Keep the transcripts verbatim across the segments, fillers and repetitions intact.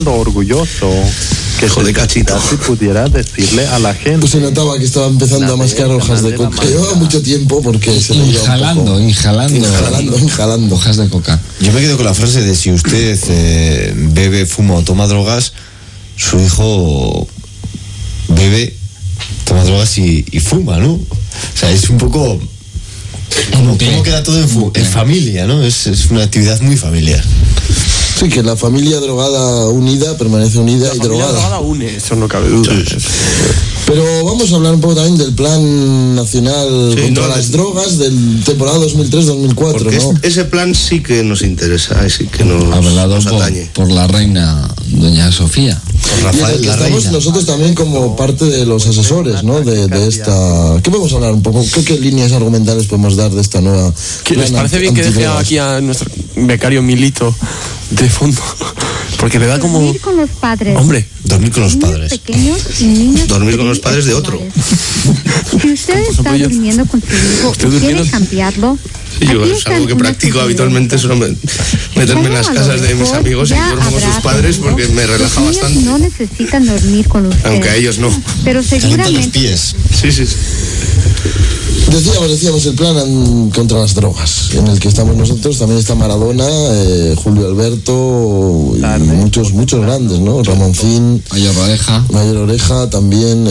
orgulloso que hijo de cachito, si pudiera decirle a la gente. Pues se notaba que estaba empezando a mascar hojas de coca. Llevaba mucho tiempo porque se le iba inhalando, un poco... inhalando, inhalando, inhalando hojas de coca. Yo me quedo con la frase de si usted eh, bebe, fuma o toma drogas, su hijo bebe, toma drogas y, y fuma, ¿no? O sea, es un poco como cómo queda todo en, fu- en familia, ¿no? Es, es una actividad muy familiar. Sí, que la familia drogada unida permanece unida La y familia drogada. drogada une, eso no cabe duda. Sí, sí. Pero vamos a hablar un poco también del Plan Nacional Sí, contra no, las de- drogas del temporada dos mil tres dos mil cuatro, Porque ¿no? es- ese plan sí que nos interesa, sí que nos, Hablado nos por, atañe. por la reina doña Sofía. Por Y en el Rafael, que la estamos reina. nosotros también como parte de los asesores, ¿no? De, de esta... ¿Qué podemos hablar un poco? ¿Qué, qué líneas argumentales podemos dar de esta nueva... ¿Qué, ¿Les plan parece bien que deje antidrogas? aquí a nuestro becario Milito de fondo? Porque le da como... Dormir con los padres. Hombre, Dormir con los Niños padres. pequeños y niños Dormir con los padres de otro. particulares. Si usted Por está ejemplo, yo- durmiendo con su hijo Estoy y quiere durmiendo- cambiarlo, Sí, yo aquí es están algo que unas practico sugerencias. habitualmente, solo me- meterme en las Bueno, a casas lo de mis mejor amigos y ya duermo con sus habrá padres aprendido. porque me relaja Los niños bastante. no necesitan dormir con usted. Aunque a ellos no. Pero Calienta los seguramente pies. Sí, sí, sí. Decíamos, decíamos el plan en- contra las drogas, en el que estamos nosotros, también está Maradona, eh, Julio Alberto y muchos, muchos grandes, ¿no? Ramoncín, Mayor Oreja. Mayor Oreja, también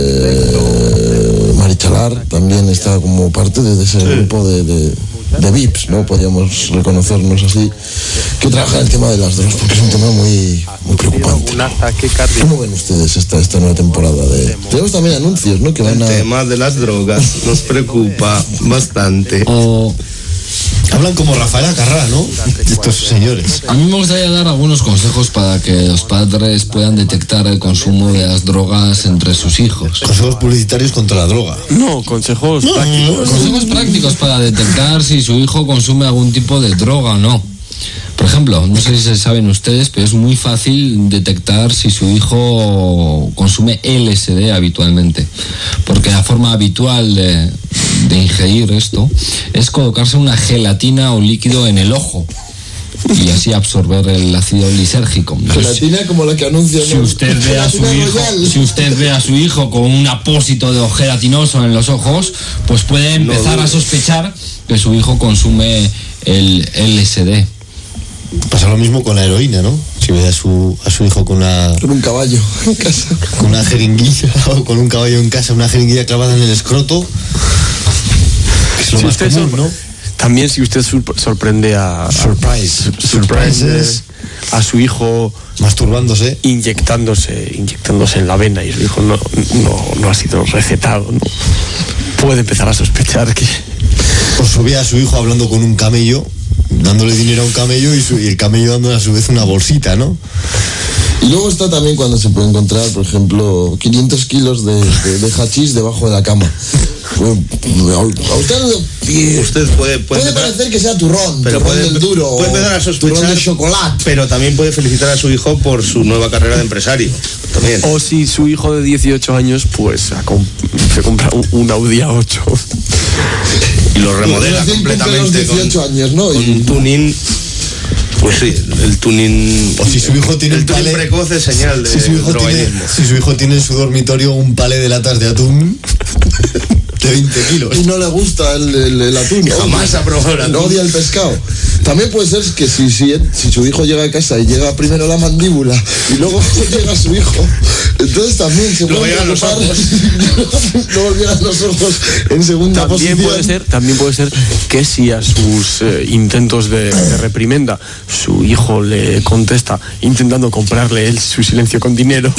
eh, Marichalar, también está como parte de, de ese grupo de, de, de V I Ps, ¿no? Podríamos reconocernos así, que trabaja en el tema de las drogas, porque es un tema muy, muy preocupante. un ataque cardíaco. ¿Cómo ven ustedes esta, esta nueva temporada? De... Tenemos también anuncios, ¿no? Que El van a... tema de las drogas nos preocupa bastante. O Hablan como Rafael Acarrá, ¿no? Estos señores. a mí me gustaría dar algunos consejos para que los padres puedan detectar el consumo de las drogas entre sus hijos. Consejos publicitarios contra la droga. No, consejos prácticos. Consejos prácticos para detectar si su hijo consume algún tipo de droga o no. Por ejemplo, no sé si se saben ustedes, pero es muy fácil detectar si su hijo consume L S D habitualmente. Porque la forma habitual de, de ingerir esto es colocarse una gelatina o líquido en el ojo y así absorber el ácido lisérgico. Entonces, Gelatina como la que anuncia, si ¿no? usted ve a su Gelatina hijo, Royal. si usted ve a su hijo con un apósito de gelatinoso en los ojos, pues puede empezar a sospechar que su hijo consume el L S D. Pasa lo mismo con la heroína, ¿no? Si ve a su, a su hijo con una, Con un caballo en casa. con una jeringuilla o con un caballo en casa, una jeringuilla clavada en el escroto, que es lo Si más usted común, sorpre- ¿no? También si usted sur- sorprende a, a- Surprise. surprises a su hijo Masturbándose. inyectándose inyectándose en la vena y su hijo no, no, no ha sido recetado, ¿no? Puede empezar a sospechar que... O subía a su hijo hablando con un camello, dándole dinero a un camello y, su- y el camello dándole a su vez una bolsita, ¿no? Y luego está también cuando se puede encontrar, por ejemplo, quinientos kilos de, de, de hachís debajo de la cama. A usted, le- Usted puede, puede, puede empezar- parecer que sea turrón, pero turrón puede, del duro, puede empezar a o sospechar, turrón de chocolate. pero también puede felicitar a su hijo por su nueva carrera de empresario. También. O si su hijo de dieciocho años, pues ha com- se compra un, un Audi A ocho. Y lo remodela Recién cumple completamente los dieciocho con, años, ¿no? con Y- un tuning. Pues sí, el tuning. O si su hijo tiene el un tuning palé- precoz es señal de Si su, hijo tiene, drogadictismo. si su hijo tiene en su dormitorio un palé de latas de atún de veinte kilos. y no le gusta el, el, el atún. Jamás odia, ha probado el atún. Odia el pescado. También puede ser que si, si, si su hijo llega a casa y llega primero la mandíbula y luego llega su hijo, entonces también se Luego puede llegan los preocupar. ojos. Luego llegan los ojos en segunda También posición. puede ser, también puede ser que si a sus eh, intentos de, de reprimenda su hijo le contesta intentando comprarle él su silencio con dinero.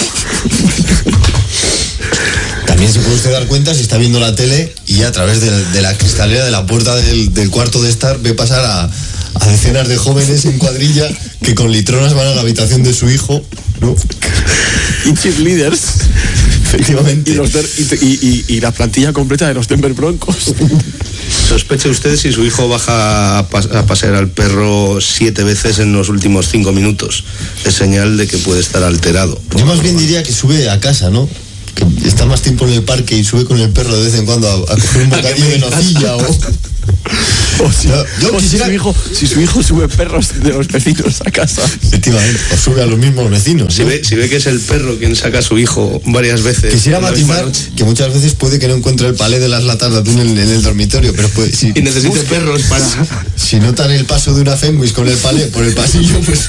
También se puede usted dar cuenta si está viendo la tele y a través de, de la cristalera de la puerta del, del cuarto de estar ve pasar a, a decenas de jóvenes en cuadrilla que con litronas van a la habitación de su hijo, ¿no? Y cheerleaders. Efectivamente. Y, los der- y, y- y- y la plantilla completa de los Denver Broncos. ¿Sospecha usted si su hijo baja a, pas- a pasear al perro siete veces en los últimos cinco minutos? Es señal de que puede estar alterado. Yo más bien diría que sube a casa, ¿no? Que está más tiempo en el parque y sube con el perro de vez en cuando a, a coger un bocadillo de nocilla o... O si, Yo- yo o si quisiera- su hijo, si su hijo sube perros de los vecinos a casa. Efectivamente, o sube a los mismos vecinos. Si ¿no? ve, si ve que es el perro quien saca a su hijo varias veces. Quisiera en la misma matizar noche, que muchas veces puede que no encuentre el palé de las latas de atún en, en el dormitorio, pero puede, si, Y necesite perros para. si notan el paso de una Fenwis con el palé por el pasillo, pues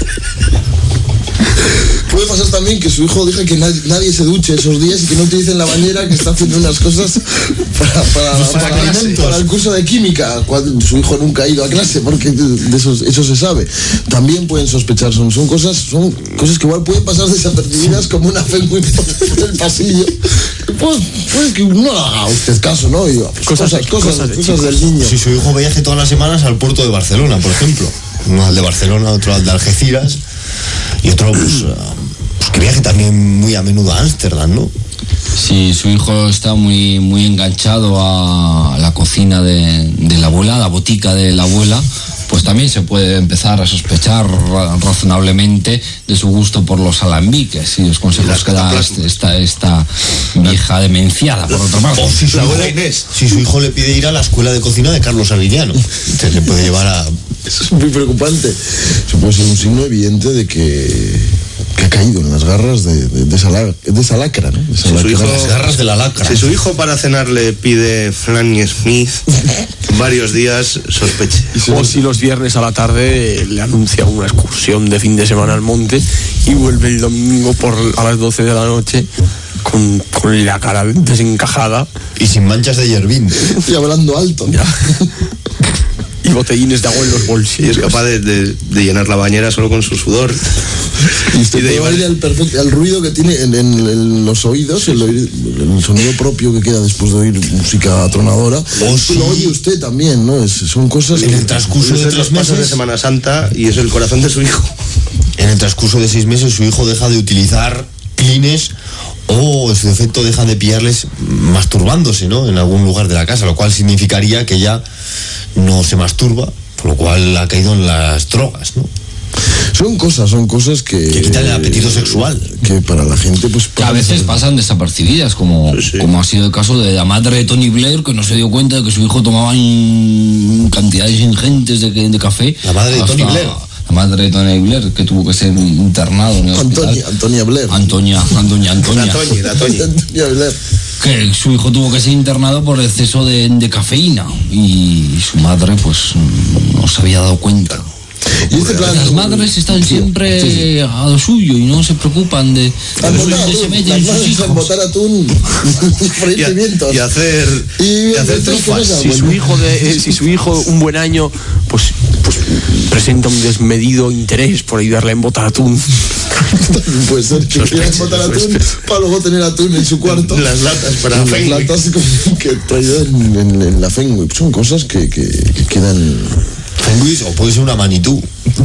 Puede pasar también que su hijo deje que nadie, nadie se duche esos días y que no utilicen la bañera, que está haciendo unas cosas para, para, Los para- alimentos. para el curso de química, cuando su hijo nunca ha ido a clase, porque de eso, eso se sabe. También pueden sospechar, son, son cosas son cosas que igual pueden pasar desapercibidas como una fe muy por el pasillo. Pues, pues que no le haga usted caso, ¿no? Y, pues, Cosas cosas, de- cosas, cosas de cosas chicos. del niño. si su hijo viaje todas las semanas al puerto de Barcelona, por ejemplo, uno al de Barcelona, otro al de Algeciras, y otro pues, ah, pues que viaje también muy a menudo a Ámsterdam, ¿no? Si su hijo está muy, muy enganchado a la cocina de, de la abuela, a la botica de la abuela, pues también se puede empezar a sospechar ra- razonablemente de su gusto por los alambiques y los consejos que da este- esta, esta vieja demenciada, por otra parte. O si su, La hijo, abuela Inés. si su hijo le pide ir a la escuela de cocina de Carlos Arguillano, entonces le puede llevar a... Eso es muy preocupante. Eso puede ser un signo evidente de que, que ha caído en las garras de, de, de esa, la- de esa lacra, ¿no? De esa Si su lacra. hijo- Las garras de la lacra. Si su hijo para cenar le pide Franny Smith varios días, sospeche. O si los viernes a la tarde le anuncia una excursión de fin de semana al monte y vuelve el domingo por a las doce de la noche con, con la cara desencajada Y sin manchas de yerbín. Y hablando alto. ¿no? ya, y botellines de agua en los Y bolsillos. es capaz de, de- de llenar la bañera solo con su sudor. Y usted Y de puede llevar- oír el, perfecto, el ruido que tiene en, en- en los oídos, el, oír- el sonido propio que queda después de oír música atronadora. O si- Lo oye usted también, ¿no? Es- son cosas En que... el transcurso de Usted los tres pasos de meses, Semana Santa y es el corazón de su hijo. en el transcurso de seis meses, su hijo deja de utilizar clines o en su defecto deja de pillarles masturbándose, ¿no? En algún lugar de la casa, lo cual significaría que ya no se masturba, por lo cual ha caído en las drogas, ¿no? Son cosas, son cosas que... Que quitan el apetito sexual. Que para la gente, pues... Que a veces pasan desapercibidas, como, Sí, sí. como ha sido el caso de la madre de Tony Blair, que no se dio cuenta de que su hijo tomaba in- cantidades ingentes de, de café. La madre de Tony Blair. La madre de Tony Blair, que tuvo que ser internado en el hospital. Antonia, Antonia Blair. Antonia, Antonia, Antonia. La Toñi, la Toñi. Antonia Blair. Que su hijo tuvo que ser internado por exceso de, de cafeína. Y su madre, pues, no se había dado cuenta. Y este plan... Las madres están Sí, siempre sí, sí. a lo suyo y no se preocupan de, A de botar dónde se atún, meten las sus madres a hijos. botar atún y freír Y, a- pimientos. y hacer, Y y hacer tres trufas. cosas. Si su hijo de, eh, si su hijo un buen año pues, pues presenta un desmedido interés por ayudarle a embotar atún. Puede ser que quiera botar atún para luego tener atún en su cuarto. Las latas para Las Fenwick. latas que- que traído en, en- en la Fenwick. Son cosas que, que, que quedan... Fenwis, o puede ser una Manitú.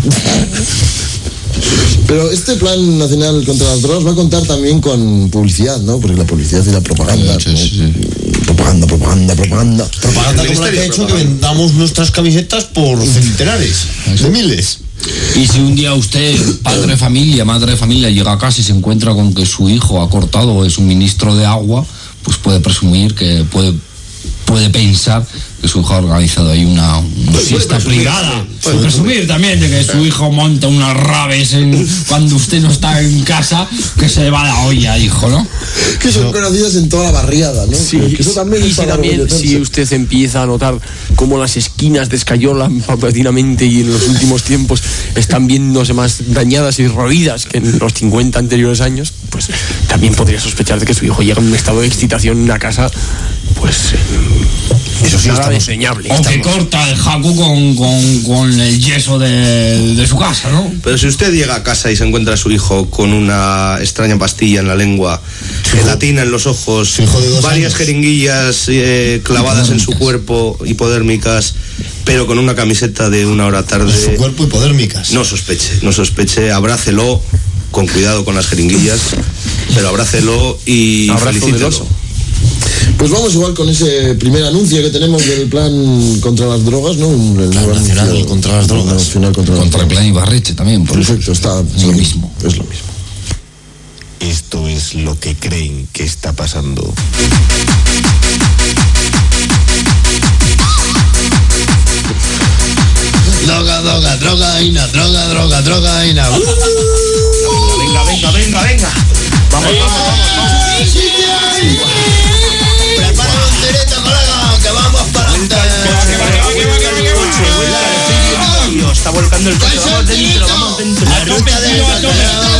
Pero este plan nacional contra las drogas va a contar también con publicidad, ¿no? Porque la publicidad y la propaganda. Sí, ¿no? sí, sí. Propaganda, propaganda, propaganda. Propaganda El como la que ha ministerio hecho que propaganda. vendamos nuestras camisetas por centenares de miles. Y si un día usted, padre de familia, madre de familia, llega a casa y se encuentra con que su hijo ha cortado el suministro de agua, pues puede presumir que puede, puede pensar que su hijo ha organizado ahí una, una siesta presumir privada. también, Puede presumir también de que su hijo monta unas rabes en, cuando usted no está en casa, que se le va la olla, hijo, ¿no? Que son conocidas en toda la barriada, ¿no? Sí, que eso también y es si para también orgullecerse. si usted empieza a notar cómo las esquinas de Escayola paulatinamente y en los últimos tiempos están viéndose más dañadas y roídas que en los cincuenta anteriores años, pues también podría sospechar de que su hijo llega en un estado de excitación en una casa, pues eh, Eso sí, nada estamos- deseñable. O que corta el jaco con, con, con el yeso de, de su casa, ¿no? Pero si usted llega a casa y se encuentra a su hijo con una extraña pastilla en la lengua, gelatina en los ojos, Su hijo de dos varias años. jeringuillas eh, clavadas en su Hipodérmicas. cuerpo, hipodérmicas, pero con una camiseta de una hora En su tarde, cuerpo hipodérmicas. no sospeche, no sospeche, abrácelo, con cuidado con las jeringuillas, pero abrácelo y Abrazo del felicítelo. oso. Pues vamos igual con ese primer anuncio que tenemos del plan contra las drogas, ¿no? Un, el Plan nuevo nacional anuncio- contra las drogas. Nacional contra, Contra el las plan Ibarreche también, por drogas. eso. Perfecto, está Es lo mismo. Es lo mismo. Esto es lo que creen que está pasando. Droga, droga, drogaína, droga, droga, drogaína. Venga, venga, venga, venga. Vamos, vamos, vamos. Prepara la entereta, colega, que vamos para adelante. Está volcando el coche, vamos dentro, vamos dentro. La ruta del bacalao.